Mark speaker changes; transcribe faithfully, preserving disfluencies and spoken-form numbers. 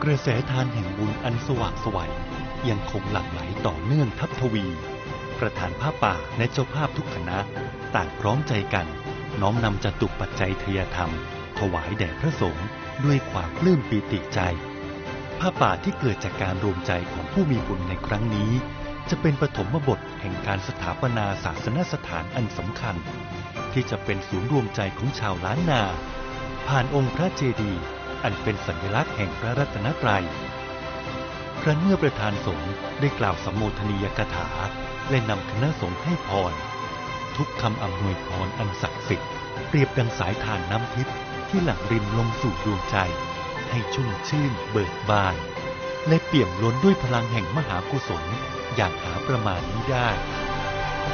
Speaker 1: ระแสทานแห่งบุญอันสว่างไสวยังคงหลั่งไหลต่อเนื่องทับทวีประธานผ้าป่าและเจ้าภาพทุกคณะต่างพร้อมใจกันน้อมนำจตุปัจจัยทยธรรมถวายแด่พระสงฆ์ด้วยความปลื้มปีติใจผ้าป่าที่เกิดจากการรวมใจของผู้มีบุญในครั้งนี้จะเป็นปฐมบทแห่งการสถาปนาศาสนสถานอันสำคัญที่จะเป็นศูนย์รวมใจของชาวล้านนาผ่านองค์พระเจดีย์อันเป็นสัญลักษณ์แห่งพระรัตนตรัยครั้นเมื่อประธานสงฆ์ได้กล่าวสัมโมทนียกถาและนำคณะสงฆ์ให้พรทุกคำอำนวยพรอันศักดิ์สิทธิ์เปรียบดังสายทานน้ำทิพย์ที่หลั่งรินลงสู่ดวงใจให้ชุ่มชื่นเบิกบานและเปี่ยมล้นด้วยพลังแห่งมหากุศลอย่างหาประมาณมิได้